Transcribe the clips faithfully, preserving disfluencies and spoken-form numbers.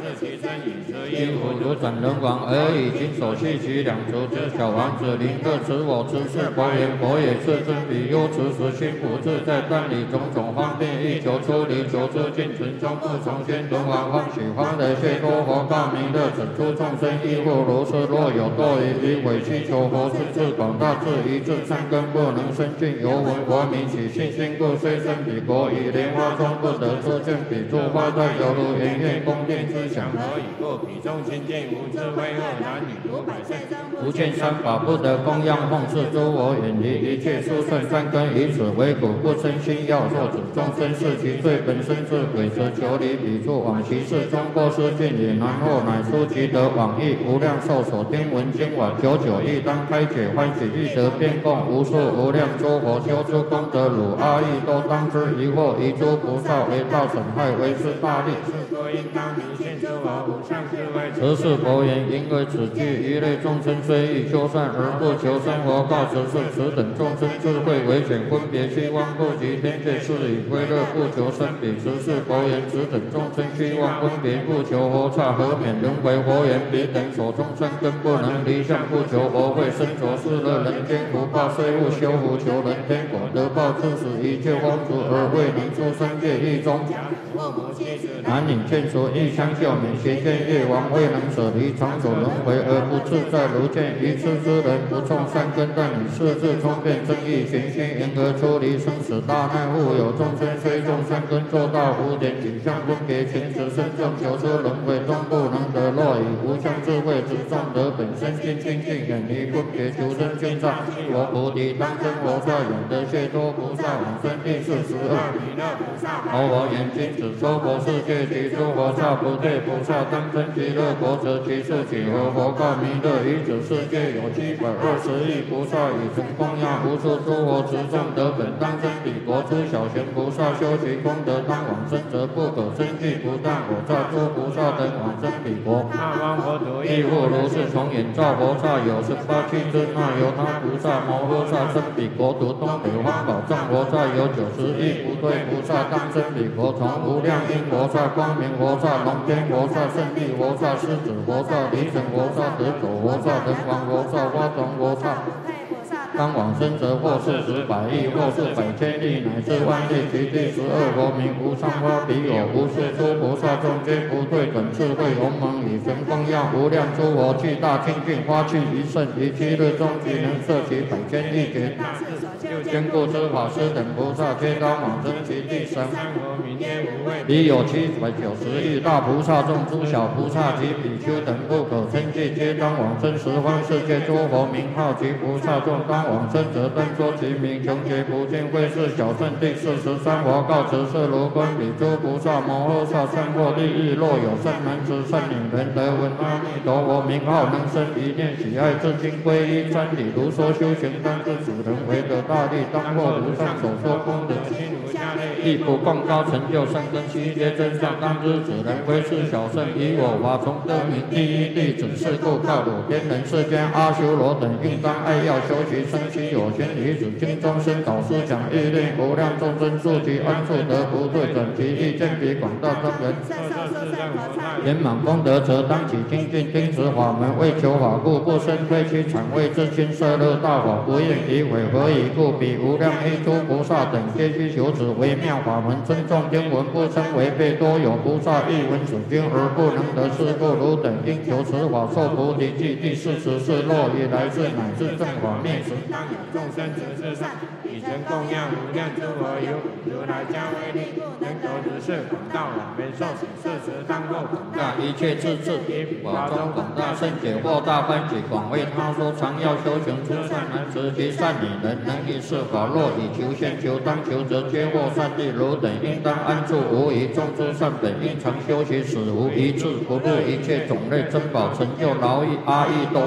其真以是一夫如斩人王，而以金手系其两足之小王子，临乐此我之是佛言，佛也是真彼忧此时心不自在，但以种种方便欲求出离，求之尽存中不从先轮王欢喜欢的谢多佛告弥勒，整诸众生亦复如是，若有堕于于委曲求佛是智广大，智一智善根不能生尽，犹闻佛名起信心故，虽生彼国，以莲花中不得出见彼诸花在犹如圆月宫殿之想， 何以故？彼众亲近无智慧恶男女如百岁生不见三法不得供养奉事诸我远离一切殊胜善根，以此为苦不生心要作主众生是其罪本身是鬼则求离彼处往其事中过失尽也，然后乃书即得往诣无量寿所听闻经晚久久亦当开解欢喜欲得遍供无数无量诸佛修诸功德汝阿逸都当知疑惑遗诸菩萨为道损害为是大利是所应当明现诸佛无上智慧。 此是佛言，因为此句一类众生虽欲修善而不求生活，告此是此等众生智慧为显，分别虚妄不及天界是以归乐不求生彼。此是佛言，此等众生虚妄分别不求佛刹，何免轮回？佛言，彼等所中善根不能离相，不求佛慧，身着世乐人间福报，虽勿修福求人天果得报，致使一切风俗而未能出三界狱中。男女见所欲相救免邪见业王，未能舍离长久轮回而不自在，如见愚痴之人不种善根，但以世智聪辩正义循心，因而出离生死大难。复有众生虽种善根，做到无点体相分别情执身正求出轮回中不能得，若以无相智慧之众得本身心清净，远离分别求生圈障，佛菩提当生佛刹，永得解脱菩萨往生第四十二弥勒菩萨。佛佛言，今此娑婆世界及诸佛刹不对菩萨当生极乐国，则其数几何？佛告弥勒，于此世界有七百二十亿菩萨，以成供养无数诸佛持众得本当生彼国。诸小贤菩萨修其功德当往生，则不可生计，不但我刹诸菩萨等往生彼国。 那方佛土亦复如是，从眼照佛刹有十八七尊，那由他菩萨摩诃萨生彼国土，东北方宝藏佛刹有九十亿不对菩萨当生彼国，从无量音佛刹、光明佛刹、龙天佛刹、胜利佛刹、狮子佛刹、离尘佛刹、得走佛刹、人王佛刹、花种佛刹。当往生者或是十百亿，或是百千亿，乃至万亿，其第十二佛名无上花彼有无数诸菩萨众皆不对等智慧鸿蒙，以神供养无量诸佛，巨大清净花趣一甚，于七日中即能摄其百千亿劫。坚固之法师等菩萨皆当往生其第三佛名皆无畏。 彼有七百九十亿大菩萨众，诸小菩萨及比丘等不可称计，皆当往生十方世界诸佛名号及菩萨众，当往生者当说其名，穷劫不尽会是小圣第四十三佛告此是如观彼诸菩萨摩诃萨善获利益，若有善男子善女人得闻阿弥陀佛名号，能生一念喜爱至今皈依真理，如说修行当知此人为得大利，当获如上所说功德心如下类，亦不共高成就善根悉皆真相，当知此人非是小圣，以我法从得名第一弟子，是故告汝天人世间阿修罗等应当爱要修习生其有情，于此经中生导师讲欲令无量众生速其安处得不退转，其意见彼广大庄严，圆满功德则当起精进听此法门，为求法故不生非其产为自心摄乐大法，不愿以毁，何以故？彼无量依诸菩萨等皆须求此微妙法门，尊重经文不称违背，多有菩萨欲闻此经而不能得，是故汝等应求此法受菩提记。第四十是若以来世乃至正法灭时， 当有众生执事上，以成供养无量诸佛，有如来加威力，能得如是广大往为受持，是时当够广大一切智智法中广大圣解惑大欢喜，广为他说常要修行诸善男子及善女人，能以是法，若以求现求当求，则皆获善利。汝等应当安住无疑，众诸善本应常修习，使无一智不入一切种类珍宝，成就劳役阿逸多。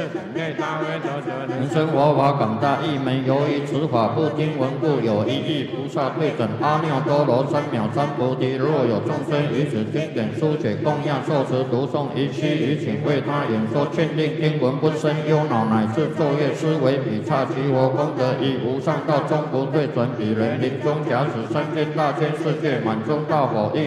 人生佛法广大义门，由于此法不听闻故，有一亿菩萨对准阿耨多罗三藐三菩提。若有众生于此经典书写供养受持读诵，一期于请为他演说劝令听闻，不生忧恼，乃至昼夜思维彼刹其佛功德，以无上道终不退转。彼人临终假使三千大千世界满中大火，